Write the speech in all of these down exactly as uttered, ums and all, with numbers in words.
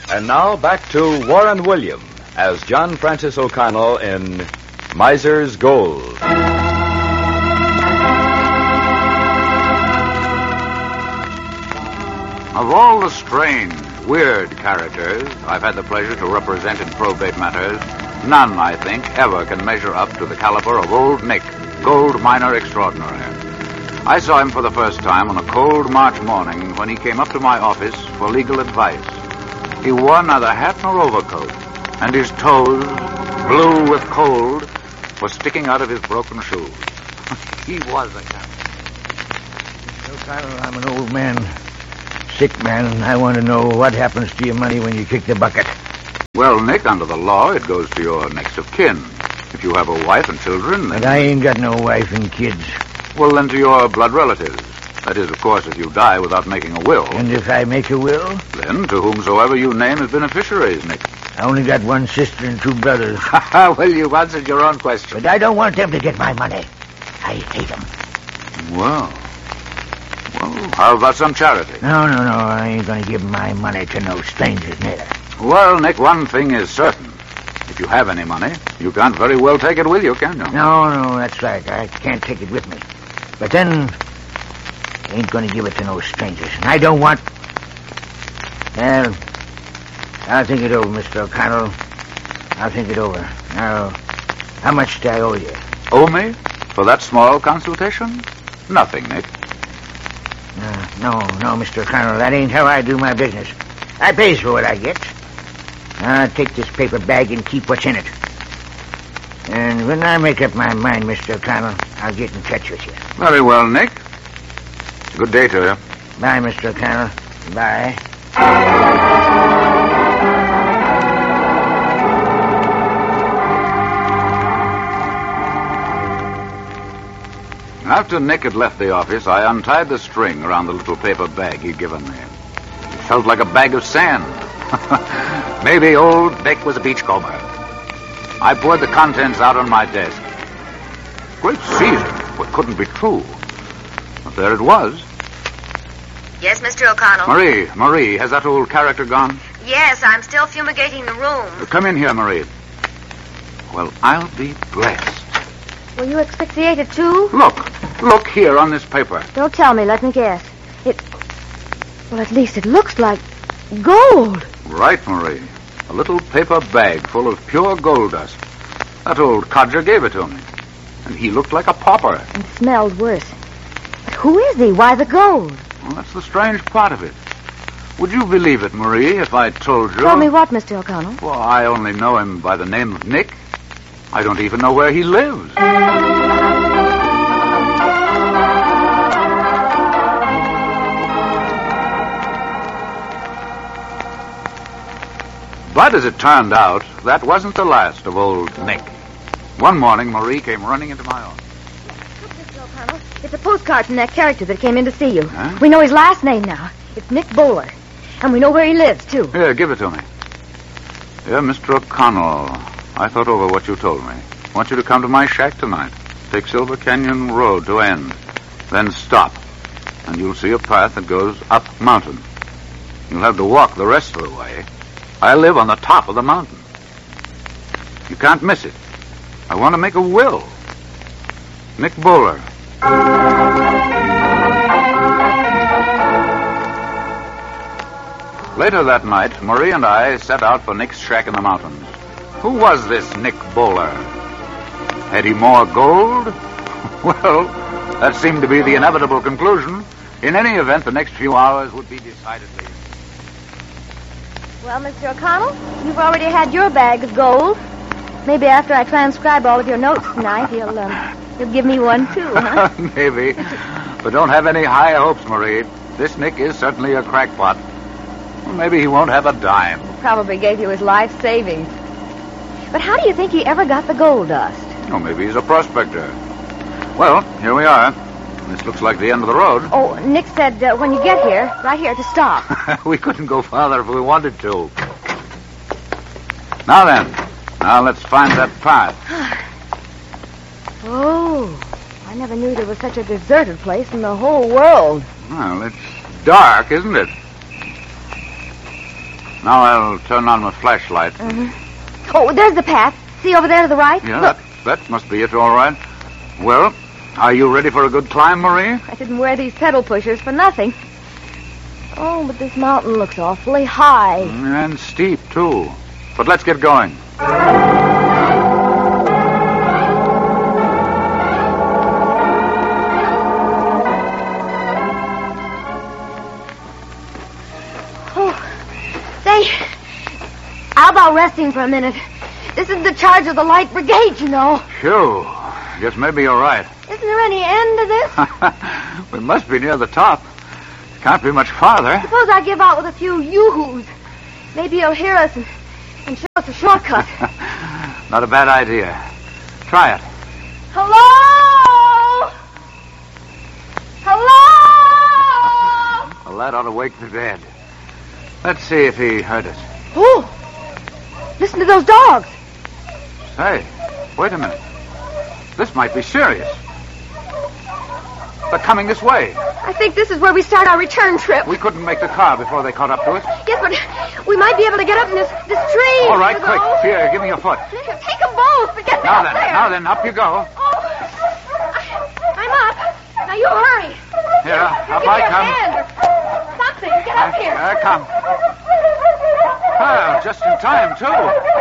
And now back to Warren William as John Francis O'Connell in Miser's Gold. Of all the strange, weird characters I've had the pleasure to represent in probate matters, none, I think, ever can measure up to the caliber of Old Nick, gold miner extraordinary. I saw him for the first time on a cold March morning when he came up to my office for legal advice. He wore neither hat nor overcoat, and his toes, blue with cold, were sticking out of his broken shoes. He was a character. Mister O'Connell, I'm an old man, sick man, and I want to know what happens to your money when you kick the bucket. Well, Nick, under the law, it goes to your next of kin. If you have a wife and children, then... But I ain't got no wife and kids. Well, then to your blood relatives. That is, of course, if you die without making a will. And if I make a will? Then to whomsoever you name as beneficiaries, Nick. I only got one sister and two brothers. Well, you've answered your own question. But I don't want them to get my money. I hate them. Well... Well, how about some charity? No, no, no. I ain't going to give my money to no strangers, neither. Well, Nick, one thing is certain. If you have any money, you can't very well take it with you, can you? No, no, that's right. I can't take it with me. But then... I ain't going to give it to no strangers. And I don't want... Well, I'll think it over, Mister O'Connell. I'll think it over. Now, how much do I owe you? Owe me? For that small consultation? Nothing, Nick. Uh, no, no, Mister O'Connell. That ain't how I do my business. I pays for what I get. I'll take this paper bag and keep what's in it. And when I make up my mind, Mister O'Connell, I'll get in touch with you. Very well, Nick. Good day to you. Bye, Mister O'Connell. Bye. After Nick had left the office, I untied the string around the little paper bag he'd given me. It felt like a bag of sand. Maybe old Nick was a beachcomber. I poured the contents out on my desk. Great Caesar, it couldn't be true. But there it was. Yes, Mister O'Connell? Marie, Marie, has that old character gone? Yes, I'm still fumigating the room. Come in here, Marie. Well, I'll be blessed. Will you asphyxiate it too? Look, look here on this paper. Don't tell me, let me guess. It... Well, at least it looks like gold. Right, Marie. A little paper bag full of pure gold dust. That old codger gave it to me. And he looked like a pauper. And smelled worse. But who is he? Why the gold? Well, that's the strange part of it. Would you believe it, Marie, if I told you... Tell me what, Mister O'Connell? Well, I only know him by the name of Nick. I don't even know where he lives. But as it turned out, that wasn't the last of old Nick. One morning, Marie came running into my office. Look, Mister O'Connell, it's a postcard from that character that came in to see you. Huh? We know his last name now. It's Nick Bowler. And we know where he lives, too. Here, give it to me. Dear Mister O'Connell, I thought over what you told me. I want you to come to my shack tonight. Take Silver Canyon Road to end. Then stop. And you'll see a path that goes up mountain. You'll have to walk the rest of the way. I live on the top of the mountain. You can't miss it. I want to make a will. Nick Bowler. Later that night, Marie and I set out for Nick's shack in the mountains. Who was this Nick Bowler? Had he more gold? Well, that seemed to be the inevitable conclusion. In any event, the next few hours would be decidedly... Well, Mister O'Connell, you've already had your bag of gold. Maybe after I transcribe all of your notes tonight, he'll, um, he'll give me one, too, huh? Maybe. But don't have any high hopes, Marie. This Nick is certainly a crackpot. Well, maybe he won't have a dime. Probably gave you his life savings. But how do you think he ever got the gold dust? Oh, maybe he's a prospector. Well, here we are. This looks like the end of the road. Oh, Nick said uh, when you get here, right here, to stop. We couldn't go farther if we wanted to. Now then, now let's find that path. Oh, I never knew there was such a deserted place in the whole world. Well, it's dark, isn't it? Now I'll turn on my flashlight. Mm-hmm. Oh, there's the path. See over there to the right? Yeah, Look. that, that must be it, all right. Well, are you ready for a good climb, Marie? I didn't wear these pedal pushers for nothing. Oh, but this mountain looks awfully high. And steep, too. But let's get going. Oh, say, how about resting for a minute? This is the charge of the Light Brigade, you know. Phew. Guess maybe you're right. Isn't there any end to this? We must be near the top. Can't be much farther. Suppose I give out with a few yoo-hoos. Maybe he'll hear us and, and show us a shortcut. Not a bad idea. Try it. Hello? Hello? Well, that ought to wake the dead. Let's see if he heard us. Oh, listen to those dogs. Say, wait a minute. This might be serious. They're coming this way. I think this is where we start our return trip. We couldn't make the car before they caught up to us. Yes, but we might be able to get up in this, this tree. All right, You quick. know. Here, give me your foot. Take them both, but get me Now up then, there. now then, up you go. Oh, I, I'm up. Now you hurry. Here, up Give I me a come. hand or something. Get up here. I come. Well, just in time, too.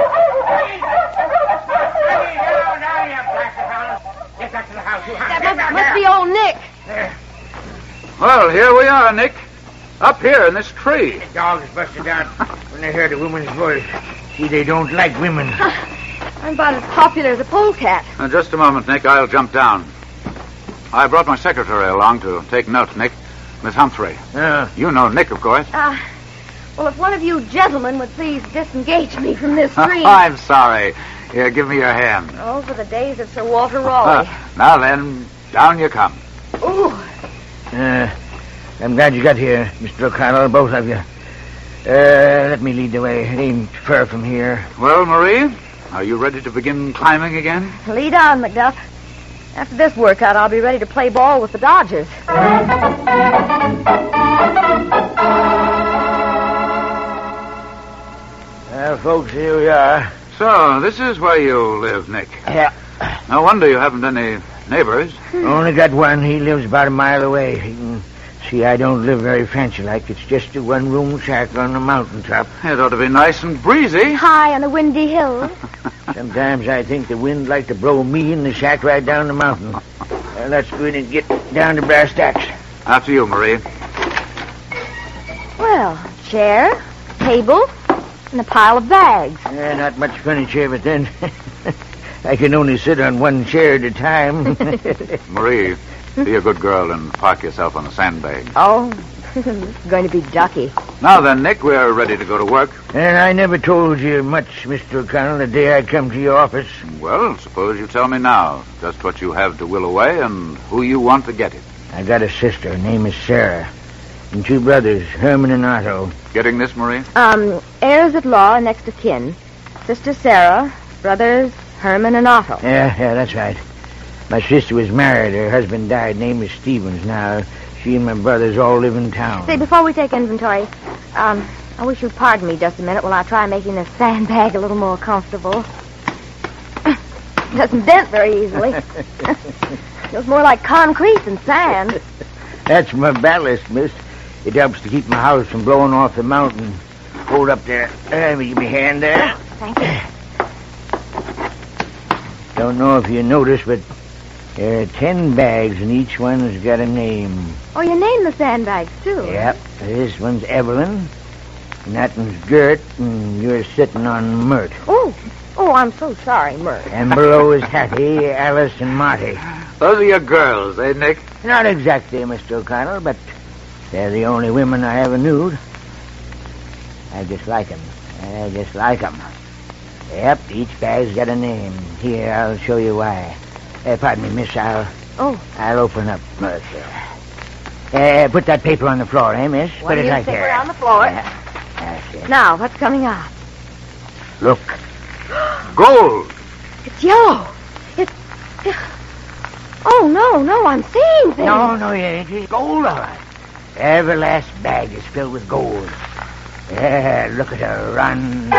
That must, must be old Nick. Well, here we are, Nick. Up here in this tree. Dogs busted out when they heard a woman's voice. See, they don't like women. I'm about as popular as a polecat. Now, just a moment, Nick. I'll jump down. I brought my secretary along to take notes, Nick. Miss Humphrey. Uh, You know Nick, of course. Uh, well, if one of you gentlemen would please disengage me from this tree. I'm sorry. Here, give me your hand. Oh, for the days of Sir Walter Raleigh. Ah, now then, down you come. Ooh. uh, I'm glad you got here, Mister O'Connell, both of you. Uh, let me lead the way. It ain't far from here. Well, Marie, are you ready to begin climbing again? Lead on, Macduff. After this workout, I'll be ready to play ball with the Dodgers. Well, folks, here we are. So, this is where you live, Nick. Yeah. No wonder you haven't any neighbors. Only got one. He lives about a mile away. You can see I don't live very fancy-like. It's just a one-room shack on the mountaintop. It ought to be nice and breezy. High on a windy hill. Sometimes I think the wind like to blow me in the shack right down the mountain. Well, let's go in and get down to brass tacks. After you, Marie. Well, chair, table, and a pile of bags. Yeah, not much furniture, but then I can only sit on one chair at a time. Marie, be a good girl and park yourself on the sandbag. Oh, this is going to be ducky. Now then, Nick, we're ready to go to work. And I never told you much, Mister O'Connell, the day I come to your office. Well, suppose you tell me now just what you have to will away and who you want to get it. I got a sister. Her name is Sarah. And two brothers, Herman and Otto. Getting this, Marie? Um, heirs at law and next of kin. Sister Sarah, brothers Herman and Otto. Yeah, yeah, that's right. My sister was married. Her husband died. Name is Stevens. Now, she and my brothers all live in town. Say, before we take inventory, um, I wish you'd pardon me just a minute while I try making this sandbag a little more comfortable. Doesn't dent very easily. Feels more like concrete than sand. That's my ballast, miss. It helps to keep my house from blowing off the mountain. Hold up there. Let me give me a hand there. Thank you. Don't know if you noticed, but there are ten bags, and each one's got a name. Oh, you named the sandbags, too. Yep. This one's Evelyn, and that one's Gert, and you're sitting on Mert. Oh, oh, I'm so sorry, Mert. And below is Hattie, Alice, and Marty. Those are your girls, eh, Nick? Not exactly, Mister O'Connell, but they're the only women I ever knew. I just like 'em. I just like 'em. Yep, each bag's got a name. Here, I'll show you why. Uh, pardon me, miss, I'll... Oh. I'll open up. Look, uh, put that paper on the floor, eh, miss? One put it right newspaper there. on the floor. Yeah, that's it. Now, what's coming out? Look. Gold! It's yellow. It's... Oh, no, no, I'm seeing things. No, no, it ain't. It's gold, all right. Every last bag is filled with gold. Yeah, look at her run.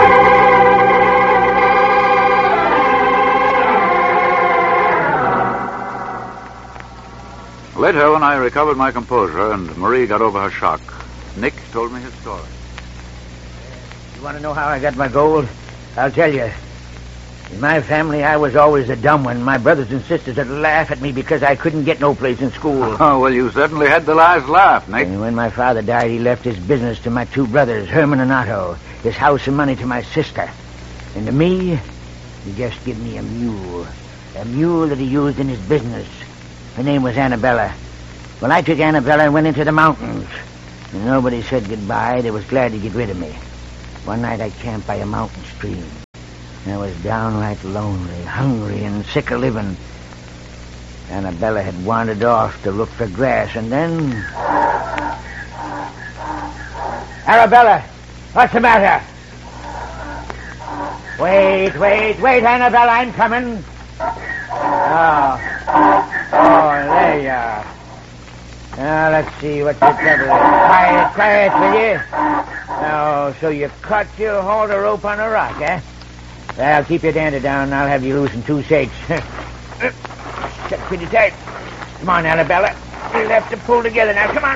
Later, when I recovered my composure and Marie got over her shock, Nick told me his story. You want to know how I got my gold? I'll tell you. In my family, I was always the dumb one. My brothers and sisters would laugh at me because I couldn't get no place in school. Oh, well, you certainly had the last laugh, Nick. And when my father died, he left his business to my two brothers, Herman and Otto, his house and money to my sister. And to me, he just gave me a mule. A mule that he used in his business. Her name was Annabella. Well, I took Annabella and went into the mountains. And nobody said goodbye. They was glad to get rid of me. One night I camped by a mountain stream. I was downright lonely, hungry, and sick of living. Annabella had wandered off to look for grass, and then... Arabella, what's the matter? Wait, wait, wait, Annabella, I'm coming. Oh, oh, there you are. Now, let's see what your trouble is. Quiet, quiet, will you? Now, so you cut your hold a rope on a rock, eh? Well, keep your dander down, and I'll have you loose in two shakes. Set pretty tight. Come on, Annabella. You'll have to pull together now. Come on.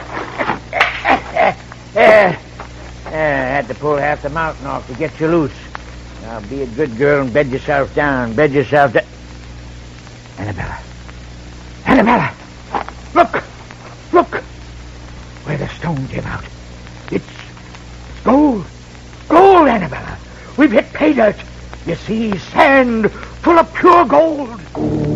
uh, uh, had to pull half the mountain off to get you loose. Now, be a good girl and bed yourself down. Bed yourself down. Annabella. Annabella! Look! Look! Where the stone came out. It's gold. Gold, Annabella. We've hit pay dirt. You see, sand full of pure gold.